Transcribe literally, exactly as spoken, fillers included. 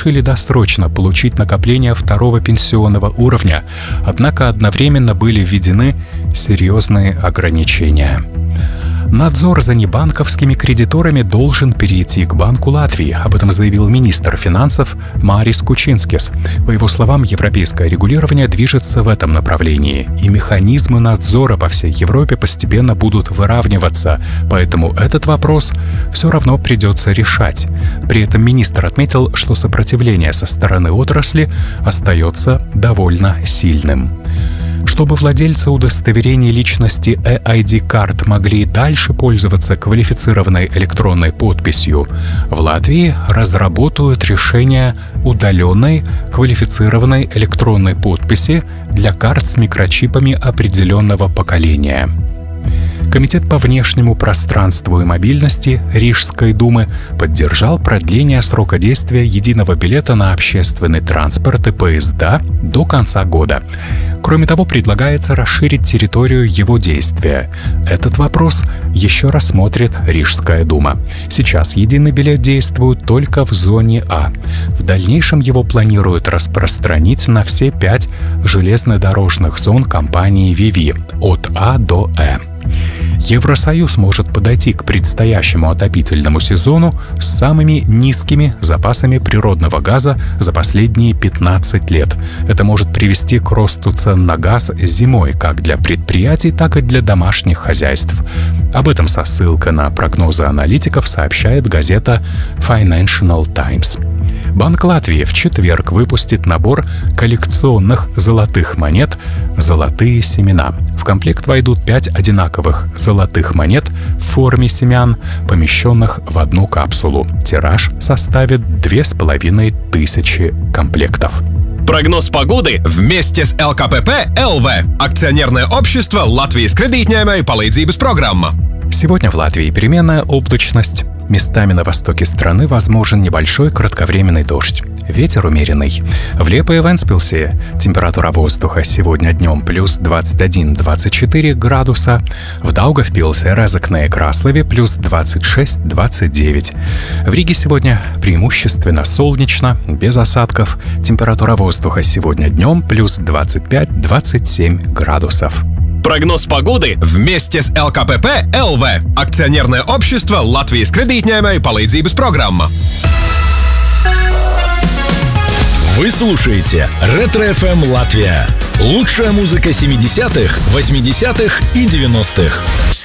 решили досрочно получить накопление второго пенсионного уровня, однако одновременно были введены серьезные ограничения. Надзор за небанковскими кредиторами должен перейти к Банку Латвии. Об этом заявил министр финансов Марис Кучинскис. По его словам, европейское регулирование движется в этом направлении, и механизмы надзора по всей Европе постепенно будут выравниваться, поэтому этот вопрос все равно придется решать. При этом министр отметил, что сопротивление со стороны отрасли остается довольно сильным. Чтобы владельцы удостоверений личности и ай ди-карт могли дальше пользоваться квалифицированной электронной подписью, в Латвии разработают решение удаленной квалифицированной электронной подписи для карт с микрочипами определенного поколения. Комитет по внешнему пространству и мобильности Рижской думы поддержал продление срока действия единого билета на общественный транспорт и поезда до конца года. Кроме того, предлагается расширить территорию его действия. Этот вопрос еще рассмотрит Рижская дума. Сейчас единый билет действует только в зоне А. В дальнейшем его планируют распространить на все пять железнодорожных зон компании Виви от А до Э. Евросоюз может подойти к предстоящему отопительному сезону с самыми низкими запасами природного газа за последние пятнадцать лет. Это может привести к росту цен на газ зимой как для предприятий, так и для домашних хозяйств. Об этом со ссылкой на прогнозы аналитиков сообщает газета Financial Times. Банк Латвии в четверг выпустит набор коллекционных золотых монет «Золотые семена». В комплект войдут пять одинаковых золотых монет в форме семян, помещенных в одну капсулу. Тираж составит две с половиной тысячи комплектов. Прогноз погоды вместе с эл ка пэ пэ эл ви, акционерное общество Латвijas кредитņēmēju palīdzības программа. Сегодня в Латвии переменная облачность. Местами на востоке страны возможен небольшой кратковременный дождь. Ветер умеренный. В Лепе и Вентспилсе температура воздуха сегодня днем плюс двадцать один - двадцать четыре градуса. В Даугавпилсе, Резекне и Краслове плюс двадцать шесть - двадцать девять. В Риге сегодня преимущественно солнечно, без осадков. Температура воздуха сегодня днем плюс двадцать пять - двадцать семь градусов. Прогноз погоды вместе с эл ка пэ пэ эл ви, акционерное общество Латвijas кредитņēmēju palīdzības программа. Вы слушаете Ретро эф эм Латвия. Лучшая музыка семидесятых, восьмидесятых и девяностых.